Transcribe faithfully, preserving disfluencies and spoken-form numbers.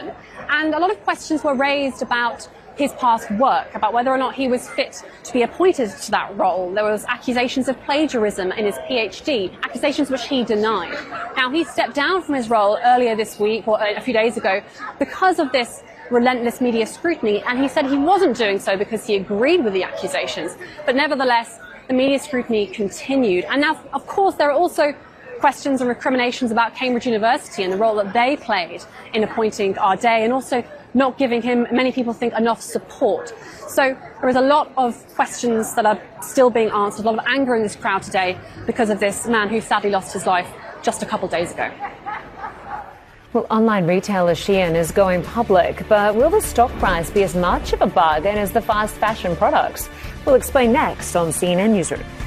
eleven. And a lot of questions were raised about his past work, about whether or not he was fit to be appointed to that role. There was accusations of plagiarism in his PhD, accusations which he denied. Now, he stepped down from his role earlier this week, or a few days ago, because of this relentless media scrutiny, and he said he wasn't doing so because he agreed with the accusations. But nevertheless, the media scrutiny continued. And now, of course, there are also questions and recriminations about Cambridge University and the role that they played in appointing Ardei, and also not giving him, many people think, enough support. So there is a lot of questions that are still being answered, a lot of anger in this crowd today because of this man who sadly lost his life just a couple of days ago. Well, online retailer Shein is going public, but will the stock price be as much of a bargain as the fast fashion products? We'll explain next on C N N Newsroom.